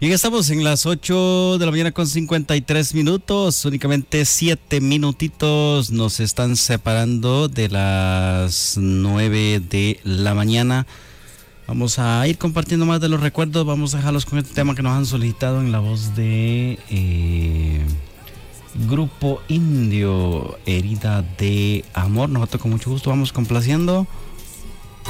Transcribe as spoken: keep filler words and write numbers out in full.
Bien, estamos en las ocho de la mañana con cincuenta y tres minutos, únicamente siete minutitos nos están separando de las nueve de la mañana. Vamos a ir compartiendo más de los recuerdos, vamos a dejarlos con este tema que nos han solicitado en la voz de eh, Grupo Indio, Herida de Amor. Nosotros con mucho gusto vamos complaciendo